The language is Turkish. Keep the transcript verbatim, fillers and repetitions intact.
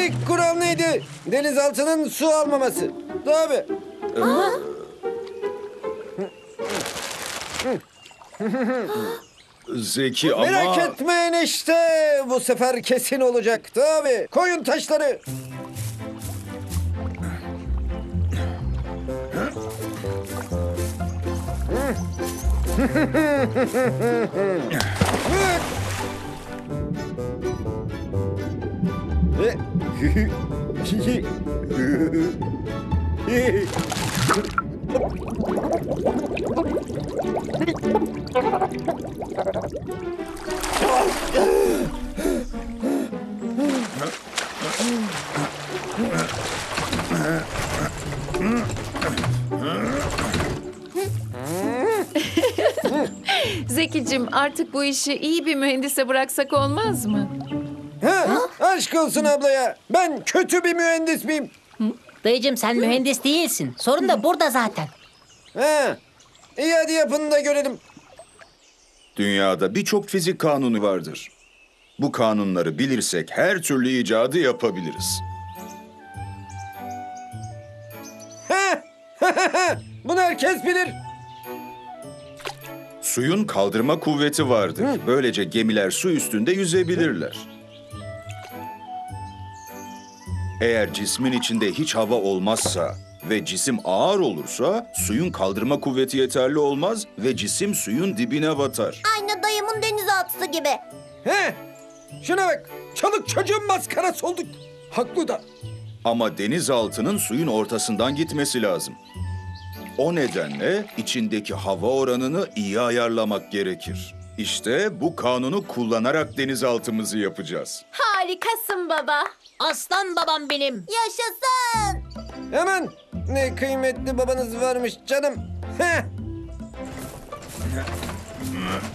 İlk kural neydi? Denizaltının su almaması. Tabii. Zeki ama... Merak etme enişte. Bu sefer kesin olacak. Tabii. Koyun taşları. Zekicim, artık bu işi iyi bir mühendise bıraksak olmaz mı? Ha, aşk olsun ablaya. Ben kötü bir mühendis miyim? Dayıcım sen mühendis değilsin. Sorun da burada zaten. Ha, iyi hadi yapın da görelim. Dünyada birçok fizik kanunu vardır. Bu kanunları bilirsek her türlü icadı yapabiliriz. Ha, bunu herkes bilir. Suyun kaldırma kuvveti vardır. Böylece gemiler su üstünde yüzebilirler. Eğer cismin içinde hiç hava olmazsa ve cisim ağır olursa suyun kaldırma kuvveti yeterli olmaz ve cisim suyun dibine batar. Aynı dayımın denizaltısı gibi. He, şuna bak. Çalık çocuğun maskarası olduk. Haklı da. Ama denizaltının suyun ortasından gitmesi lazım. O nedenle içindeki hava oranını iyi ayarlamak gerekir. İşte bu kanunu kullanarak denizaltımızı yapacağız. Harikasın baba. Aslan babam benim. Yaşasın. Aman ne kıymetli babanız varmış canım. Heh.